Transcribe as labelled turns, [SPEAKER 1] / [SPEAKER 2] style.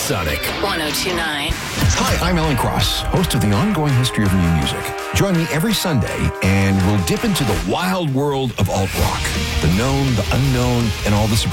[SPEAKER 1] Sonic.
[SPEAKER 2] 1029.
[SPEAKER 3] Hi, I'm Alan Cross, host of The Ongoing History of New Music. Join me every Sunday, and we'll dip into the wild world of alt rock. The known, the unknown, and all the surprises.